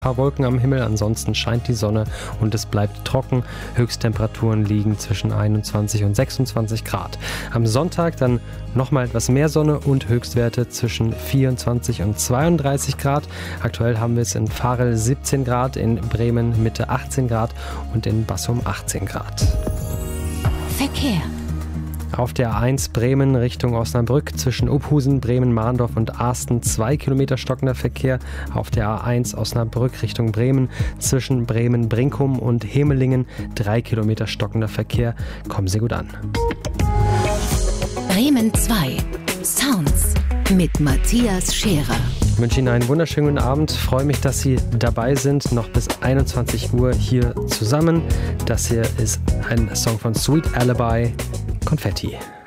Paar Wolken am Himmel, ansonsten scheint die Sonne und es bleibt trocken. Höchsttemperaturen liegen zwischen 21 und 26 Grad. Am Sonntag dann nochmal etwas mehr Sonne und Höchstwerte zwischen 24 und 32 Grad. Aktuell haben wir es in Varel 17 Grad, in Bremen Mitte 18 Grad und in Bassum 18 Grad. Verkehr. Auf der A1 Bremen Richtung Osnabrück zwischen Uphusen, Bremen-Mahndorf und Asten 2 Kilometer stockender Verkehr. Auf der A1 Osnabrück Richtung Bremen zwischen Bremen-Brinkum und Hemelingen 3 Kilometer stockender Verkehr. Kommen Sie gut an. Bremen 2. Sounds mit Matthias Scherer. Ich wünsche Ihnen einen wunderschönen guten Abend. Freue mich, dass Sie dabei sind. Noch bis 21 Uhr hier zusammen. Das hier ist ein Song von Sweet Alibi, Konfetti.